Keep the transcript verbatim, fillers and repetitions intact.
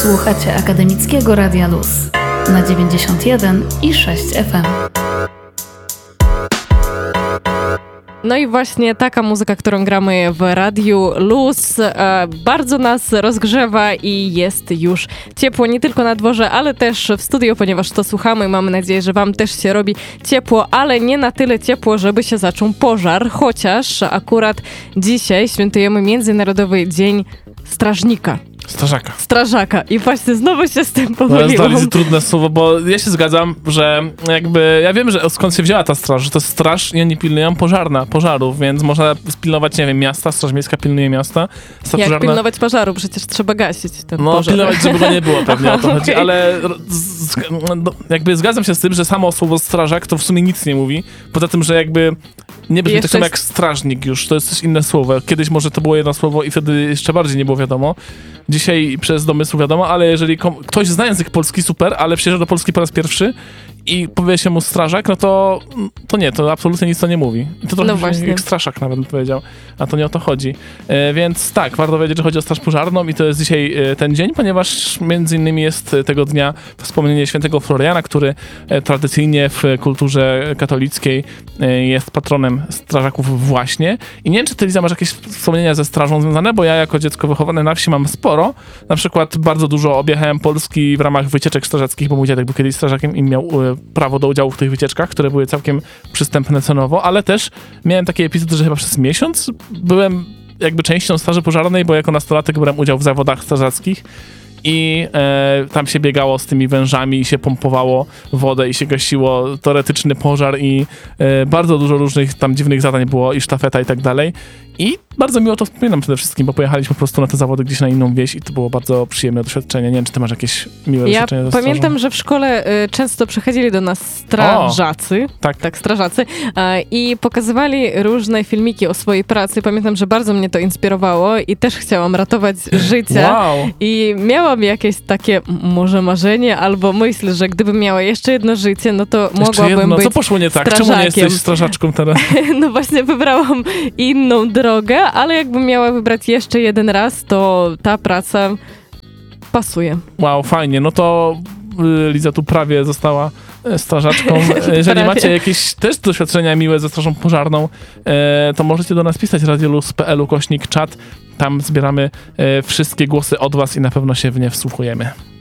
Słuchacie Akademickiego Radia Luz na dziewięćdziesiąt jeden i sześć F M. No i właśnie taka muzyka, którą gramy w Radiu Luz, e, bardzo nas rozgrzewa i jest już ciepło nie tylko na dworze, ale też w studiu, ponieważ to słuchamy i mamy nadzieję, że wam też się robi ciepło, ale nie na tyle ciepło, żeby się zaczął pożar, chociaż akurat dzisiaj świętujemy Międzynarodowy Dzień Strażnika. Strażaka. Strażaka. I właśnie znowu się z tym To pomyliłam. jest bardzo trudne słowo, bo ja się zgadzam, że jakby, ja wiem, że skąd się wzięła ta straż, że to jest straż i oni pilnują pożarna, pożarów, więc można spilnować, nie wiem, miasta, straż miejska pilnuje miasta. Straż Jak pożarna... pilnować pożaru? Przecież trzeba gasić ten No, pożar. pilnować, żeby go nie było, pewnie o to chodzi, Okay. ale z, z, no, jakby zgadzam się z tym, że samo słowo strażak to w sumie nic nie mówi, poza tym, że jakby nie brzmi tak samo jest... jak strażnik już, to jest coś inne słowo. Kiedyś może to było jedno słowo i wtedy jeszcze bardziej nie było wiadomo. Dzisiaj przez domysł wiadomo, ale jeżeli kom- ktoś zna język polski, super, ale przyjeżdża do Polski po raz pierwszy i powie się mu strażak, no to, to nie, to absolutnie nic to nie mówi. I to trochę No właśnie. jak straszak nawet bym powiedział, a to nie o to chodzi. E, więc tak, warto wiedzieć, że chodzi o straż pożarną i to jest dzisiaj e, ten dzień, ponieważ między innymi jest e, tego dnia wspomnienie świętego Floriana, który e, tradycyjnie w kulturze katolickiej e, jest patronem strażaków właśnie. I nie wiem, czy ty, Liza, masz jakieś wspomnienia ze strażą związane, bo ja jako dziecko wychowane na wsi mam sporo. Na przykład bardzo dużo objechałem Polski w ramach wycieczek strażackich, bo mój dziadek był kiedyś strażakiem i miał e, prawo do udziału w tych wycieczkach, które były całkiem przystępne cenowo, ale też miałem takie epizody, że chyba przez miesiąc byłem jakby częścią straży pożarnej, bo jako nastolatek brałem udział w zawodach strażackich i e, tam się biegało z tymi wężami i się pompowało wodę i się gasiło teoretyczny pożar i e, bardzo dużo różnych tam dziwnych zadań było i sztafeta i tak dalej. I bardzo miło to wspominam przede wszystkim, bo pojechaliśmy po prostu na te zawody gdzieś na inną wieś i to było bardzo przyjemne doświadczenie. Nie wiem, czy ty masz jakieś miłe Ja doświadczenie ze pamiętam, strażą? że w szkole y, często przychodzili do nas strażacy, O, tak. tak, strażacy, y, i pokazywali różne filmiki o swojej pracy. Pamiętam, że bardzo mnie to inspirowało i też chciałam ratować życie. Wow. I miałam jakieś takie m- może marzenie albo myśl, że gdybym miała jeszcze jedno życie, no to Jeszcze mogłabym jedno. być Co poszło nie tak? Czemu nie strażakiem. jesteś strażaczką teraz? No właśnie wybrałam inną drogę, ale jakbym miała wybrać jeszcze jeden raz, to ta praca pasuje. Wow, fajnie. No to y, Liza tu prawie została e, strażaczką. Jeżeli Prawie. macie jakieś też doświadczenia miłe ze strażą pożarną, e, to możecie do nas pisać radioluz kropka p l ukośnik czat. Tam zbieramy e, wszystkie głosy od was i na pewno się w nie wsłuchujemy.